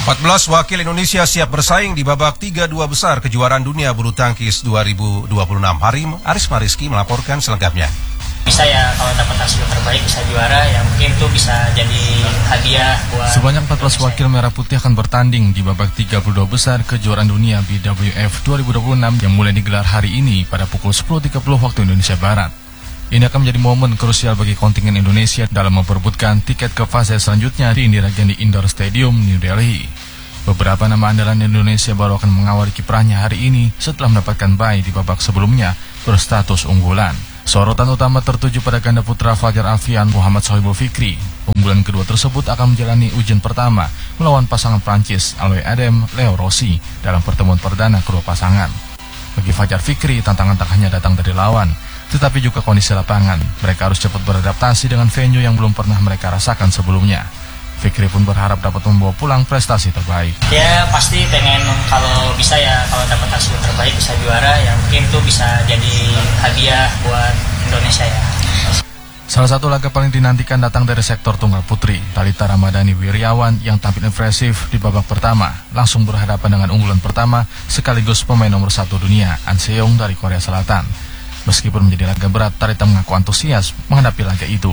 14 wakil Indonesia siap bersaing di babak 3-2 besar kejuaraan dunia bulu tangkis 2026. Aris Mariski melaporkan selengkapnya. Bisa ya kalau dapat hasil terbaik bisa juara, yang mungkin itu bisa jadi hadiah buat... Sebanyak 14 wakil merah putih akan bertanding di babak 32 besar kejuaraan dunia BWF 2026 yang mulai digelar hari ini pada pukul 10.30 waktu Indonesia Barat. Ini akan menjadi momen krusial bagi kontingen Indonesia dalam memperebutkan tiket ke fase selanjutnya di Indira Gandhi Indoor Stadium, New Delhi. Beberapa nama andalan Indonesia baru akan mengawali kiprahnya hari ini setelah mendapatkan bye di babak sebelumnya berstatus unggulan. Sorotan utama tertuju pada ganda putra Fajar Alfian Muhammad Sohibul Fikri. Unggulan kedua tersebut akan menjalani ujian pertama melawan pasangan Prancis Aloy Adem Leo Rossi dalam pertemuan perdana kedua pasangan. Bagi Fajar Fikri, tantangan tak hanya datang dari lawan, tetapi juga kondisi lapangan. Mereka harus cepat beradaptasi dengan venue yang belum pernah mereka rasakan sebelumnya. Fikri pun berharap dapat membawa pulang prestasi terbaik. Ya pasti pengen kalau bisa ya kalau dapat hasil terbaik bisa juara, yang mungkin itu bisa jadi hadiah buat Indonesia ya. Salah satu laga paling dinantikan datang dari sektor tunggal putri. Talitha Ramadhani Wiryawan yang tampil impresif di babak pertama langsung berhadapan dengan unggulan pertama sekaligus pemain nomor 1 dunia An Seong dari Korea Selatan. Meskipun menjadi laga berat, Talitha mengaku antusias menghadapi laga itu.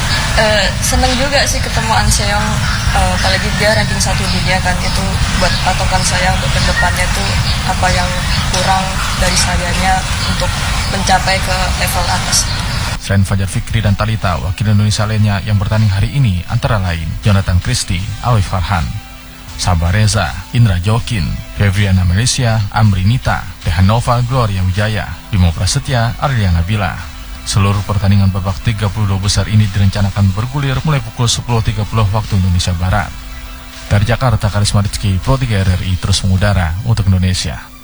Senang juga sih ketemu An Seong, apalagi dia ranking 1 dunia kan, itu buat patokan saya untuk kedepannya tuh apa yang kurang dari sayanya untuk mencapai ke level atas. Selain Fajar Fikri dan Talitha, wakil Indonesia lainnya yang bertanding hari ini antara lain Jonathan Christie, Alwi Farhan, Sabah Reza, Indra Jokin, Fevriana Malaysia, Amri Nita, Tehanova Gloria Wijaya, Bimo Prasetya, Arlia Nabila. Seluruh pertandingan babak 32 besar ini direncanakan bergulir mulai pukul 10.30 waktu Indonesia Barat. Dari Jakarta, Aris Mariski, Pro 3 RRI terus mengudara untuk Indonesia.